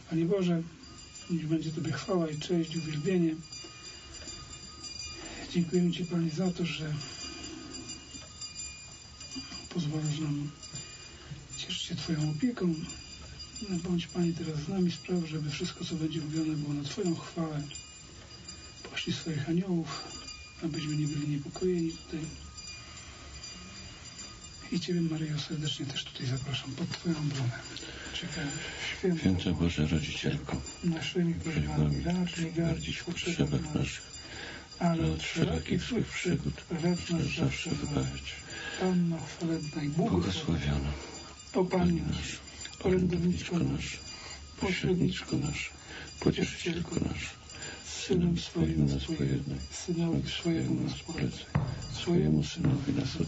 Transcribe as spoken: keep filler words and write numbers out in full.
Panie Boże, niech będzie Tobie chwała i cześć, uwielbienie. Dziękujemy Ci, Panie, za to, że pozwalasz nam cieszyć się Twoją opieką. Bądź, Panie, teraz z nami, spraw, żeby wszystko, co będzie robione, było na Twoją chwałę. Poślij swoich aniołów, abyśmy nie byli niepokojeni tutaj. I Ciebie, Maryjo, serdecznie też tutaj zapraszam pod Twoją obronę. Czekaj, święta, Święta Boże Rodzicielko, naszymi prośbami racz nie gardzić w potrzebach naszych, ale od wszelakich złych przygód racz nas zawsze wybawić. Panno chwalebna i błogosławiona, o Pani nasz, orędowniczko nasz, pośredniczko nasz, pocieszycielko nasz, Synem swoim nas pojednaj, Synowi swojemu nas polecaj, swojemu Synowi nas